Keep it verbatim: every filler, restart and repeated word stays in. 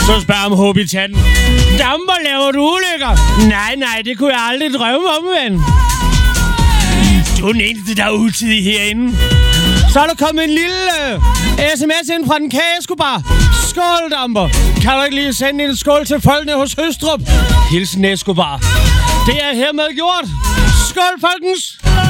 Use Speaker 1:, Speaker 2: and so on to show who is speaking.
Speaker 1: Så spørger om Hobbitatten. Damper, laver du ulykker? Nej, nej, det kunne jeg aldrig drømme om, ven. Du er den eneste, der er utidig herinde. Så er der kommet en lille uh, sms ind fra den kageskobar. Skål, Damper. Kan du ikke lige sende en skål til folkene hos Høstrup? Hilsen Escobar. Det er hermed gjort. Skål, folkens.